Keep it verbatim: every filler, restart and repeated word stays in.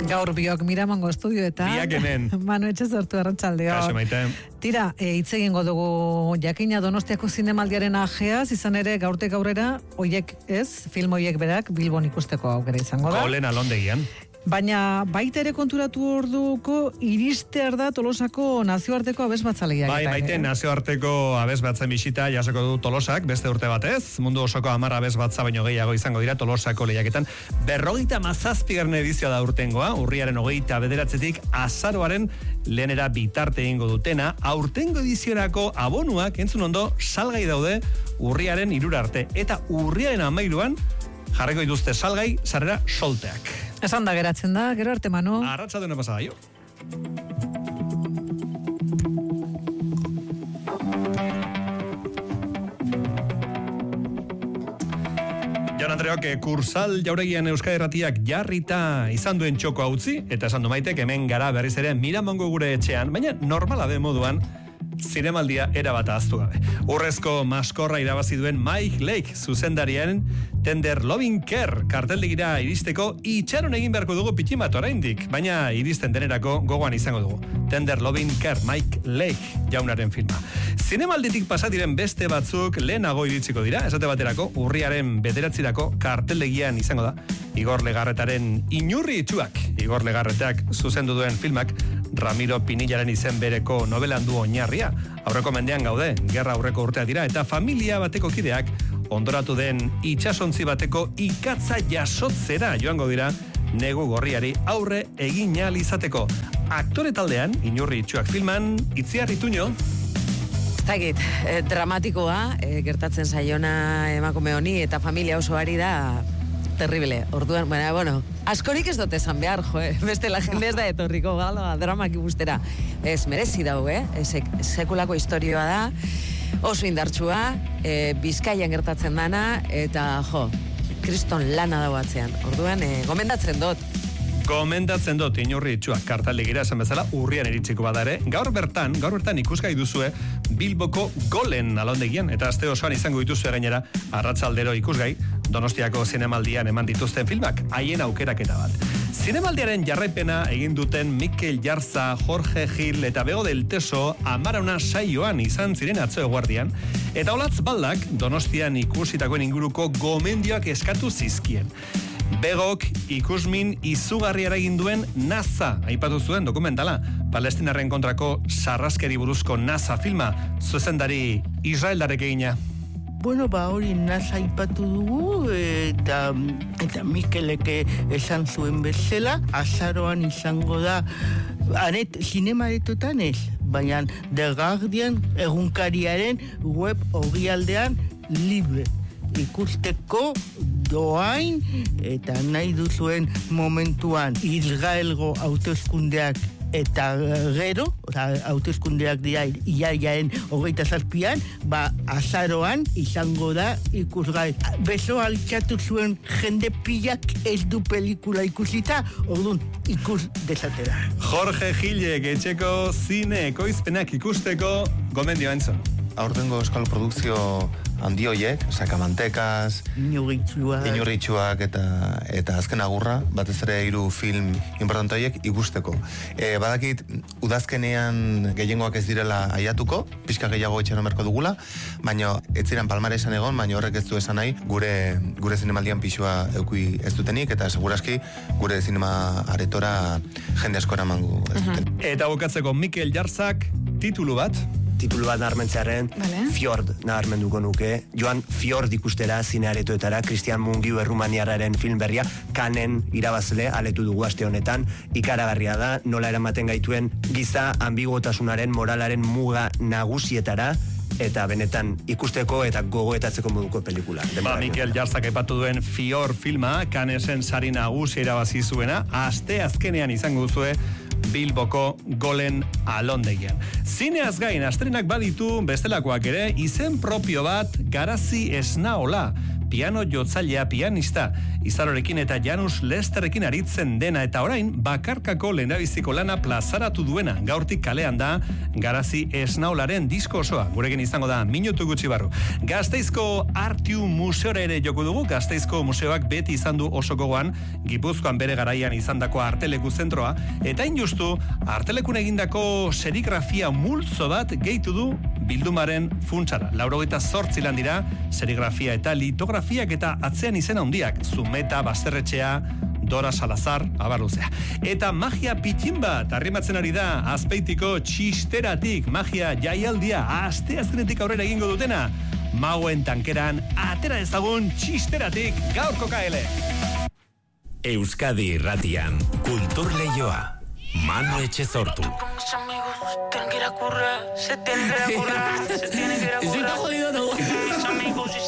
Gaur biok Miramongo estudioetan. Biak hemen. Manu etxe sortu arratsaldeo. Kaixo maite. Tira, e, hitz egingo dugu jakina Donostiako zinemaldiaren ajeaz, izan ere gaurtek aurrera, hoiek ez, film hoiek berak Bilbon ikusteko aukera izango da. Golen alondegian. Baina baita ere konturatu orduko iristear da Tolosako nazioarteko abesbatzaleak. Bai, maite nazioarteko abesbatzen bisita jasoko du Tolosak, beste urte batez, mundu osoko hamar abesbatza baino gehiago izango dira Tolosako lehiaketan. Berrogeita mazazpigarren edizioa da urtengoa, urriaren hogeita bederatzetik azaroaren lehenera bitarte egingo dutena, aurtengo ediziorako abonuak entzun ondo salgai daude urriaren hirura arte, eta urriaren hamairuan jarriko dituzte salgai sarrera solteak. Esan da geratzen da, gero arte Manu. Arratsaldeon pasada jo. Jon Andreok, kursal jauregian Euskadi Irratiak jarrita izan duen txoko utzi, eta esan du Maitek hemen gara berriz ere Miramongo gure etxean, baina normala den moduan zinemaldia erabat ahaztu gabe. Urrezko maskorra irabazi duen Mike Lake zuzendariaren Tender Loving Care karteldegira iristeko itxaron egin beharko dugu pitximat oraindik, baina iristen denerako gogoan izango dugu. Tender Loving Care, Mike Lake jaunaren filma. Zinemalditik pasatiren beste batzuk lehenago iritsiko dira, esate baterako urriaren bederatzirako karteldegian izango da Igor Legarretaren Inurri itxuak. Igor Legarretak zuzendu duen filmak Ramiro Pinillaren izen bereko novelan du oinarria. Aurreko mendean gaude, gerra aurreko urtea dira, eta familia bateko kideak ondoratu den itsasontzi bateko ikatza jasotzera joango dira negu gorriari aurre egin ahal izateko. Aktore taldean, Inurri itxuak filman, Itziar Ituño. Zagit, eh, dramatikoa, eh, gertatzen saiona emakume honi eta familia osoari da terrible. Orduan, baina, bueno, askorik ez dut esan behar, jo, eh? Beste la jende ez da etorriko gala, dramak ikustera. Ez, merezi dau, eh? Sek, sekulako historioa da, oso indartsua, eh, Bizkaian gertatzen dana, eta, jo, kriston lana dago atzean. Orduan, eh, gomendatzen dut. Gomendatzen dut Inurri itxuak kartaldegira esan bezala urrian iritsiko bada ere. Gaur bertan, gaur bertan ikusgai duzue Bilboko Golen alondegian, eta aste osoan izango dituzue gainera arratsaldero ikusgai Donostiako zinemaldian eman dituzten filmak, haien aukeraketa bat. Zinemaldiaren jarraipena egin duten Mikel Jarza, Jorge Gil eta Bego del Teso amarauna saioan izan ziren atzo eguardian, eta Olatz Baldak Donostian ikusitakoen inguruko gomendioak eskatu zizkien. Begok ikusmin izugarri eragin duen NASA aipatu zuen dokumentala, Palestinarren kontrako sarraskeri buruzko NASA filma, zuzendari Israeldarrek egina. Bueno, ba hori NASA aipatu dugu, eta, eta Mikeleke esan zuen bezala, azaroan izango da, anet, zinemaretotan ez, baina The Guardian egunkariaren web orrialdean libre. Ikusteko doain eta nahi duzuen momentuan Israelgo hauteskundeak eta gero, hauteskundeak dira ilaiaren hogeita zazpian, ba azaroan izango da ikusgai. Beso altxatu zuen jende pilak ez du pelikula ikusita, orduan ikus desatera. Jorge Gilek etxeko zine ekoizpenak ikusteko gomendio entzun. Aurtengo euskal produkzio handi hoiek, Sakamantekaz, Inurritxuak, Inurritxuak eta eta azken agurra, batez ere hiru film importante hoiek ikusteko. E, badakit udazkenean gehiengoak ez direla aiatuko, pixka gehiago etxeran berko dugula, baina ez ziren palmaresan egon, baina horrek ez du esan nahi gure gure zinemaldian pixua eukui ez dutenik, eta seguraski gure zinema aretora jende askora mangu ez duten. Eta bukatzeko Mikel Jarzak titulu bat, titulu bat naharmentzearen, vale. Fjord naharmenduko nuke. Joan Fjord ikustera zinearetoetara, Christian Mungiu errumaniararen film berria, Kanen irabazle, aletu dugu aste honetan, ikaragarria da, nola eramaten gaituen giza ambiguotasunaren moralaren muga nagusietara, eta benetan ikusteko eta gogoetatzeko moduko pelikula. Ba, Mikel Jarzak aipatu duen Fjord filma, Canesen sari nagusi irabazi zuena, aste azkenean izango duzue Bilboko Golen alondegian. Zineaz gain, astrenak baditu bestelakoak ere, izen propio bat Garazi Esnaola. piano jotzailea, pianista, Izarorekin eta Janus Lesterrekin aritzen dena, eta orain bakarkako lehendabiziko lana plazaratu duena. Gaurtik kalean da Garazi Esnaolaren disko osoa. Gurekin izango da minutu gutxi barru. Gasteizko Artiu Museora ere joko dugu. Gasteizko museoak beti izan du oso gogoan Gipuzkoan bere garaian izandako arteleku zentroa, eta injustu artelekun egindako serigrafia multzo bat gehitu du bildumaren funtsara. Laurogeita zortzi lan dira, serigrafia eta litografiak eta atzean izena handiak, Zumeta, Basterretxea, Dora Salazar, abarluzea. Eta magia pitxin bat, arrimatzen ari da, Azpeitiko txisteratik, magia jaialdia, aste azkenetik aurrera egingo dutena, Magoen tankeran, atera ezagun txisteratik, gaurko K L. Euskadi Irratian, Kultur Leioa, Manu Etxezortu. Mis amigos, tienen que ir a currar, se tienen que ir a currar, se tienen que ir a currar. Mis amigos